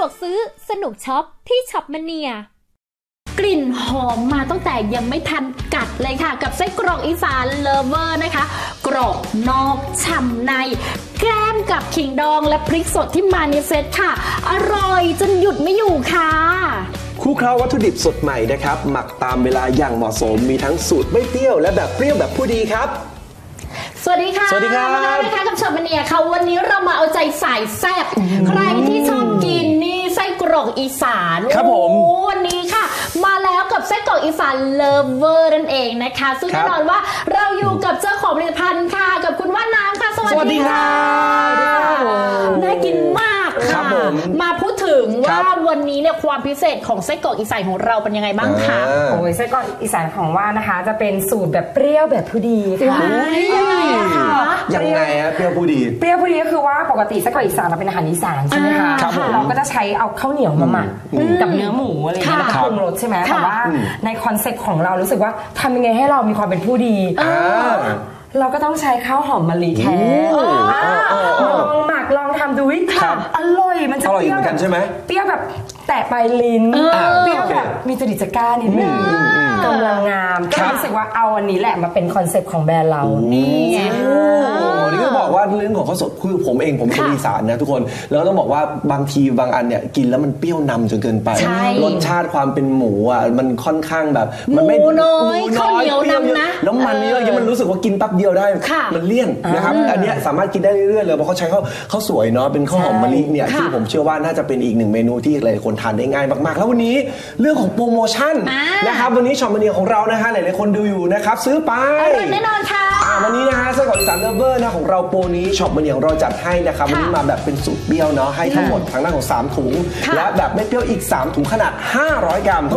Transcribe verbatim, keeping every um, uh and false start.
วกซื้อสนุกช็อปที่ช็อปมเนียกลิ่นหอมมาตั้งแต่ยังไม่ทันกัดเลยค่ะกับไส้กรอกอีสานเลฟเวอร์นะคะกรอบนอกฉ่ำในแกล้มกับขิงดองและพริกสดที่มาในเซตค่ะอร่อยจนหยุดไม่อยู่ค่ะคลุกเคล้าวัตถุดิบสดใหม่นะครับหมักตามเวลาอย่างเหมาะสมมีทั้งสูตรไม่เปรี้ยวและแบบเปรี้ยวแบบผู้ดีครับสวัสดีค่ะสวัสดีครับมาแล้วนะคะกับช็อปมเนียค่ะวันนี้เรามาเอาใจสายแซ่บใครที่ชอบกินนี่ไส้กรอกอีสานครับผมวันนี้ค่ะมาแล้วกับไส้กรอกอีสานเลฟเวอร์นั่นเองนะคะซึ่งแน่นอนว่าเราอยู่กับเจ้าของผลิตภัณฑ์ค่ะกับคุณว่านน้ำค่ะสวัสดีค่ะน่ากินมากค่ะมาพูดถึงว่าวันนี้เนี่ยความพิเศษของไส้กรอกอีสานของเราเป็นยังไงบ้างคะโอ้ยไส้กรอกอีสานของว่านนะคะจะเป็นสูตรแบบเปรี้ยวแบบผู้ดีค่ะยังไงฮะเปรี้ยวผู้ดีเปรี้ยวผู้ดีก็คือว่าปกติไส้กรอกอีสานเราเป็นอาหารอีสานใช่ไหมคะเราก็จะใช้เอาข้าวเหนียวมาหมักกับเนื้อหมูอะไรอย่างเงี้ยแล้วก็ปรุงรสใช่ไหมแต่ว่าในคอนเซ็ปต์ของเรารู้สึกว่าทำยังไงให้เรามีความเป็นผู้ดีเราก็ต้องใช้ข้าวหอมมะลิแท้ลองหมักลองทำดูวิธีอร่อยมันจะเปรี้ยวกันใช่ไหมเปรี้ยวแบบแตะปลายลิ้นเปรี้ยวแบบมีจริตจักร้านิดนึงกำลังงามก็รู้สึกว่าเอาอันนี้แหละมาเป็นคอนเซ็ปต์ของแบรนด์เรานี่นี่ก็บอกว่าเรื่องของข้าวสดคือผมเองผมเป็นอีสานนะทุกคนแล้วก็ต้องบอกว่าบางทีบางอันเนี่ยกินแล้วมันเปรี้ยวนำจนเกินไปรสชาติความเป็นหมูอ่ะมันค่อนข้างแบบมันไม่น้อยข้าวเหนียวนำนะน้ำมันเยอะยังมันรู้สึกว่ากินแป๊บเดียวได้มันเลี่ยนนะครับอันนี้สามารถกินได้เรื่อยๆเลยเพราะเขาใช้ข้าวข้าวสวยเนาะเป็นข้าวหอมมะลิเนี่ยที่ผมเชื่อว่าน่าจะเป็นอีกหนึ่งเมนูที่หลายคนทานได้ง่ายมากๆแล้ววันนี้เรื่องของโปรโมชั่นนะครับวันนี้ช็อปมเนียของเรานะฮะหลายๆคนดูอยู่นะครับซื้อไปแน่นอนค่ะวันนี้นะฮะไส้กรอกอีสานเลฟเวอร์นะของเราโปรนี้ช็อปมเนียของเราจัดให้นะครับวันนี้มาแบบเป็นสูตรเปรี้ยวเนาะให้ทั้งหมดทางด้านของสามถุงและแบบไม่เปรี้ยวอีกสามถุงขนาดห้าร้อยกรัม